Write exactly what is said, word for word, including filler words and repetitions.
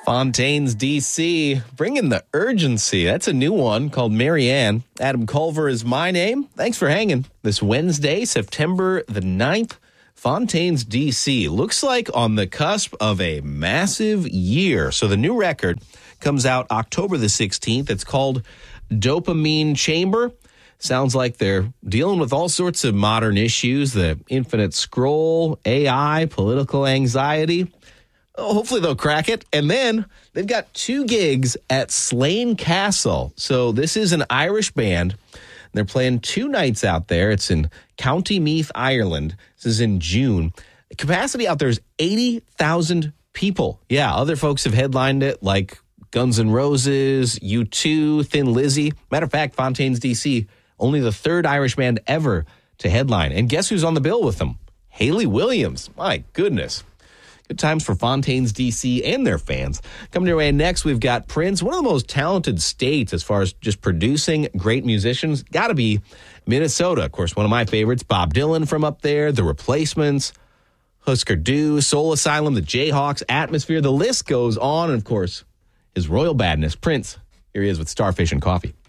Fontaines, D C, bringing the urgency. That's a new one called Marianne. Adam Culver is my name. Thanks for hanging. This Wednesday, September the ninth, Fontaines, D C. Looks like on the cusp of a massive year. So the new record comes out October the sixteenth. It's called Dopamine Chamber. Sounds like they're dealing with all sorts of modern issues, the infinite scroll, A I, political anxiety. Oh, hopefully they'll crack it. And then they've got two gigs at Slane Castle. So this is an Irish band. They're playing two nights out there. It's in County Meath, Ireland. This is in June. The capacity out there is eighty thousand people. Yeah, other folks have headlined it like Guns N' Roses, U two, Thin Lizzy. Matter of fact, Fontaines, D C, only the third Irish band ever to headline. And guess who's on the bill with them? Hayley Williams. My goodness. Good times for Fontaines, D C, and their fans. Coming your way next, we've got Prince, one of the most talented states as far as just producing great musicians. Got to be Minnesota. Of course, one of my favorites, Bob Dylan from up there, The Replacements, Husker Du, Soul Asylum, the Jayhawks, Atmosphere. The list goes on. And, of course, his royal badness, Prince. Here he is with Starfish and Coffee.